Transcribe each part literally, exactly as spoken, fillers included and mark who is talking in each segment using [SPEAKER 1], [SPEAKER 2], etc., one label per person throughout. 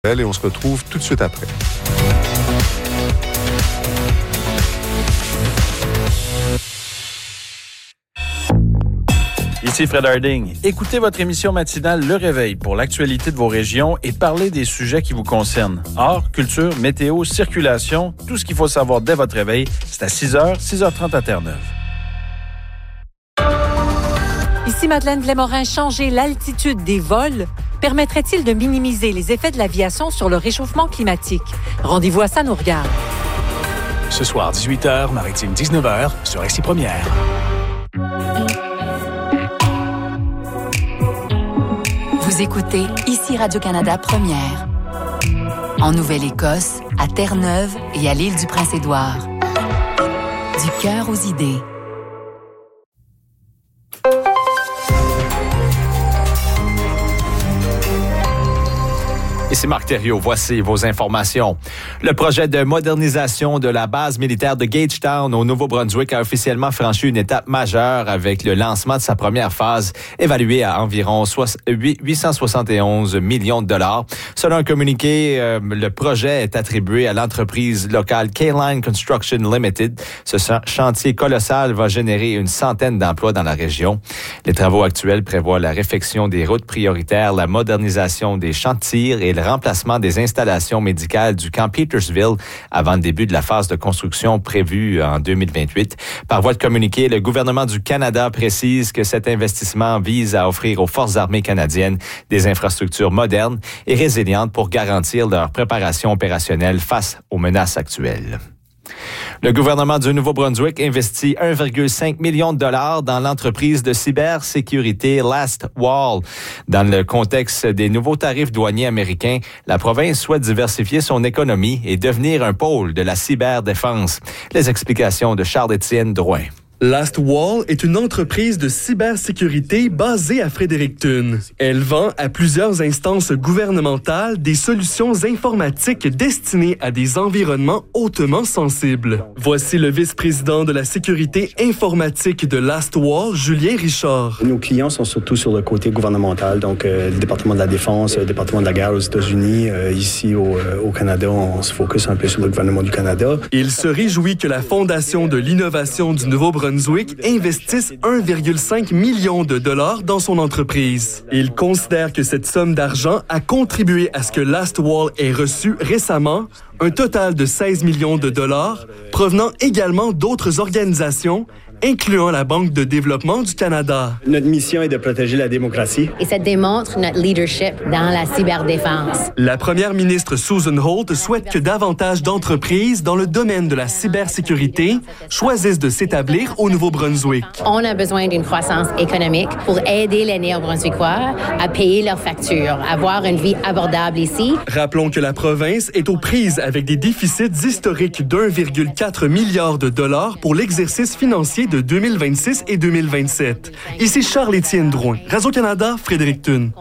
[SPEAKER 1] Et on se retrouve tout de suite après.
[SPEAKER 2] Ici Fred Harding. Écoutez votre émission matinale Le Réveil pour l'actualité de vos régions et parler des sujets qui vous concernent. Art, culture, météo, circulation, tout ce qu'il faut savoir dès votre réveil, c'est à six heures, six heures trente à Terre-Neuve.
[SPEAKER 3] Ici Madeleine Blais-Morin. Changer l'altitude des vols permettrait-il de minimiser les effets de l'aviation sur le réchauffement climatique? Rendez-vous à Ça nous regarde.
[SPEAKER 4] Ce soir, dix-huit heures, Maritime dix-neuf heures, sur X I Première.
[SPEAKER 5] Vous écoutez Ici Radio-Canada Première. En Nouvelle-Écosse, à Terre-Neuve et à l'île du Prince-Édouard. Du cœur aux idées.
[SPEAKER 6] Ici Marc Thériault, voici vos informations. Le projet de modernisation de la base militaire de Gagetown au Nouveau-Brunswick a officiellement franchi une étape majeure avec le lancement de sa première phase, évaluée à environ huit cent soixante et onze millions de dollars. Selon un communiqué, euh, le projet est attribué à l'entreprise locale K-Line Construction Limited. Ce chantier colossal va générer une centaine d'emplois dans la région. Les travaux actuels prévoient la réfection des routes prioritaires, la modernisation des champs de tir et le remplacement des installations médicales du camp Petersville avant le début de la phase de construction prévue en deux mille vingt-huit. Par voie de communiqué, le gouvernement du Canada précise que cet investissement vise à offrir aux forces armées canadiennes des infrastructures modernes et résilientes pour garantir leur préparation opérationnelle face aux menaces actuelles. Le gouvernement du Nouveau-Brunswick investit un virgule cinq million de dollars dans l'entreprise de cybersécurité Last Wall. Dans le contexte des nouveaux tarifs douaniers américains, la province souhaite diversifier son économie et devenir un pôle de la cyberdéfense. Les explications de Charles-Étienne Drouin.
[SPEAKER 7] Last Wall est une entreprise de cybersécurité basée à Fredericton. Elle vend à plusieurs instances gouvernementales des solutions informatiques destinées à des environnements hautement sensibles. Voici le vice-président de la sécurité informatique de Last Wall, Julien Richard.
[SPEAKER 8] Nos clients sont surtout sur le côté gouvernemental, donc euh, le département de la Défense, le département de la guerre aux États-Unis. Euh, ici, au, euh, au Canada, on se focus un peu sur le gouvernement du Canada.
[SPEAKER 7] Il se réjouit que la Fondation de l'innovation du Nouveau-Brunswick investisse un virgule cinq million de dollars dans son entreprise. Il considère que cette somme d'argent a contribué à ce que Last Wall ait reçu récemment un total de seize millions de dollars provenant également d'autres organisations, incluant la Banque de développement du Canada.
[SPEAKER 8] Notre mission est de protéger la démocratie.
[SPEAKER 9] Et ça démontre notre leadership dans la cyberdéfense.
[SPEAKER 7] La première ministre Susan Holt souhaite que davantage d'entreprises dans le domaine de la cybersécurité choisissent de s'établir au Nouveau-Brunswick.
[SPEAKER 9] On a besoin d'une croissance économique pour aider les Néo-Brunswickois à payer leurs factures, avoir une vie abordable ici.
[SPEAKER 7] Rappelons que la province est aux prises avec des déficits historiques d'un virgule quatre milliard de dollars pour l'exercice financier de deux mille vingt-six et deux mille vingt-sept. Ici Charles-Étienne Drouin, Radio-Canada, Fredericton.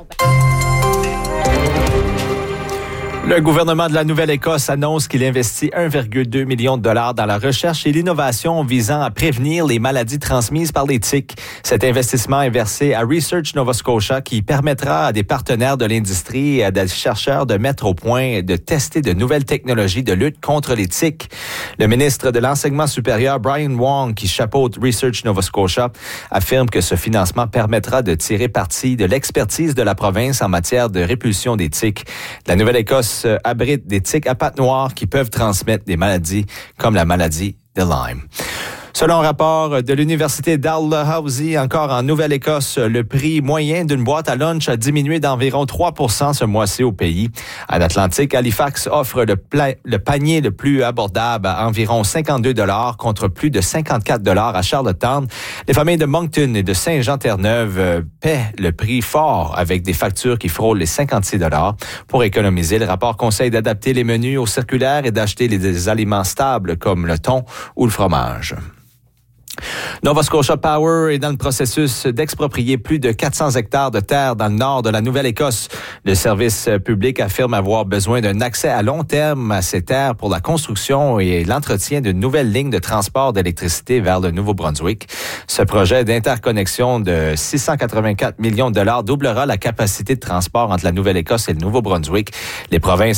[SPEAKER 6] Le gouvernement de la Nouvelle-Écosse annonce qu'il investit un virgule deux million de dollars dans la recherche et l'innovation visant à prévenir les maladies transmises par les tiques. Cet investissement est versé à Research Nova Scotia qui permettra à des partenaires de l'industrie et à des chercheurs de mettre au point et de tester de nouvelles technologies de lutte contre les tiques. Le ministre de l'Enseignement supérieur, Brian Wong, qui chapeaute Research Nova Scotia, affirme que ce financement permettra de tirer parti de l'expertise de la province en matière de répulsion des tiques. La Nouvelle-Écosse abrite des tiques à pattes noires qui peuvent transmettre des maladies comme la maladie de Lyme. Selon un rapport de l'Université Dalhousie, encore en Nouvelle-Écosse, le prix moyen d'une boîte à lunch a diminué d'environ trois pour cent ce mois-ci au pays. À l'Atlantique, Halifax offre le, pla- le panier le plus abordable à environ cinquante-deux dollars contre plus de cinquante-quatre dollars à Charlottetown. Les familles de Moncton et de Saint-Jean-Terre-Neuve euh, paient le prix fort avec des factures qui frôlent les cinquante-six dollars. Pour économiser, le rapport conseille d'adapter les menus aux circulaires et d'acheter les, des aliments stables comme le thon ou le fromage. Nova Scotia Power est dans le processus d'exproprier plus de quatre cents hectares de terre dans le nord de la Nouvelle-Écosse. Le service public affirme avoir besoin d'un accès à long terme à ces terres pour la construction et l'entretien d'une nouvelle ligne de transport d'électricité vers le Nouveau-Brunswick. Ce projet d'interconnexion de six cent quatre-vingt-quatre millions de dollars doublera la capacité de transport entre la Nouvelle-Écosse et le Nouveau-Brunswick. Les provinces